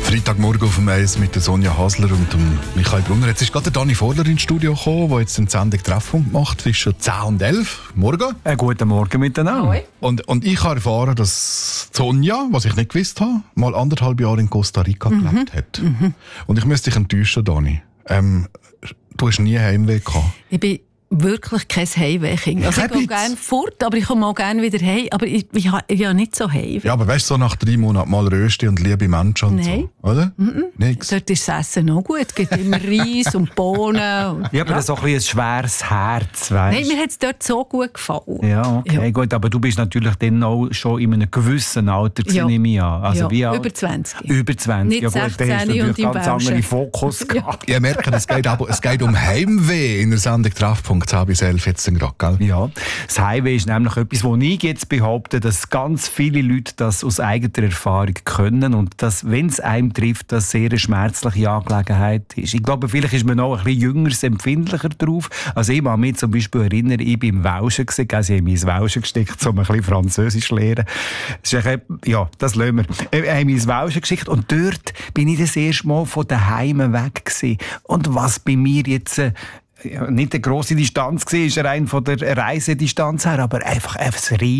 Freitagmorgen auf dem Eis mit der Sonja Hasler und dem Michael Brunner. Jetzt ist gerade der Dani Vorler ins Studio gekommen, der jetzt eine Sendung Treffpunkt macht zwischen 10 und 11. Morgen. Guten Morgen miteinander. Und ich habe erfahren, dass Sonja, was ich nicht gewusst habe, mal 1,5 Jahre in Costa Rica gelebt hat. Und ich müsste dich enttäuschen, Dani. Du hast nie Heimweh gehabt. Ich bin wirklich kein Heimweh-Kind. Also ich gehe gerne fort, aber ich komme auch gerne wieder heim. Aber ich habe nicht so Heimweh. Ja, aber weißt du, so nach 3 Monaten mal Rösti und liebe Menschen und so, oder? Nix. Dort ist das Essen auch gut. Es gibt immer Reis und Bohnen. Ja, aber das ist auch ein schweres Herz, weißt du? Nein, mir hat es dort so gut gefallen. Ja, okay, gut. Aber du bist natürlich dann auch schon in einem gewissen Alter, nehme ich an. Also wie über 20. Über 20. Nicht ja, gut, 16 dann hast du natürlich und im ganz anderen Welschen. Fokus gehabt. Ihr merkt, es geht um Heimweh in der Sendung Treffpunkt 10 bis 11 jetzt gerade, gell? Ja, das Heimweh ist nämlich etwas, wo ich jetzt behaupte, dass ganz viele Leute das aus eigener Erfahrung können und dass, wenn es einem trifft, das sehr eine schmerzliche Angelegenheit ist. Ich glaube, vielleicht ist man auch ein bisschen jünger, empfindlicher drauf. Also ich kann mich zum Beispiel erinnern, ich war im Welschen, also ich habe mich ins Welschen gesteckt, um ein bisschen Französisch zu lernen. Ja, das lassen wir. Ich habe mich ins Welschen gesteckt und dort bin ich das erste Mal von daheim weg gewesen. Und was bei mir jetzt nicht eine grosse Distanz war, ist rein von der Reisedistanz her, aber einfach ein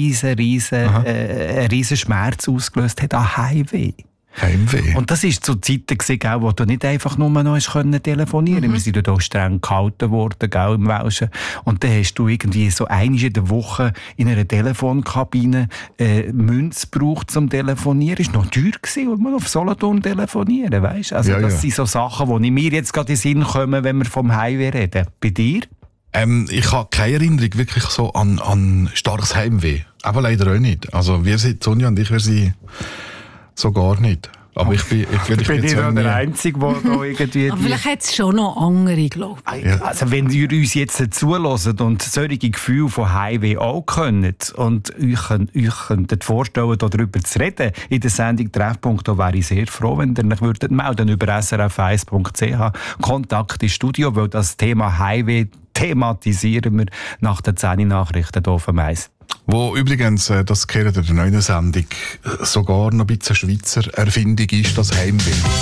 riesen Schmerz ausgelöst hat an Heimweh. Heimweh. Und das war zu Zeiten, wo du nicht einfach nur noch telefonieren konntest. Wir sind dort auch streng gehalten worden, im Welschen. Und dann hast du irgendwie so einmal in der Woche in einer Telefonkabine Münze gebraucht zum Telefonieren. Es war noch teuer gewesen, und man auf Solothurn telefonieren, weißt? Also das sind so Sachen, die mir jetzt gerade in den Sinn kommen, wenn wir vom Heimweh reden. Bei dir? Ich habe keine Erinnerung wirklich so an starkes Heimweh. Aber leider auch nicht. Also wir sind, Sonja und ich, wir sind so gar nicht. Aber ich bin nicht der Einzige, der da irgendwie... Aber vielleicht hat es schon noch andere, glaube ich. Ja. Also wenn ihr uns jetzt zuhört und solche Gefühle von Heimweh auch könnt und euch könntet vorstellen, darüber zu reden in der Sendung Treffpunkt, da wäre ich sehr froh, wenn ihr euch melden würdet über srf1.ch. Kontakt ins Studio, weil das Thema Heimweh thematisieren wir nach den 10 Nachrichten hier auf dem Eis. Wo übrigens, das gehört in der neuen Sendung, sogar noch ein bisschen Schweizer Erfindung ist, das Heimweh.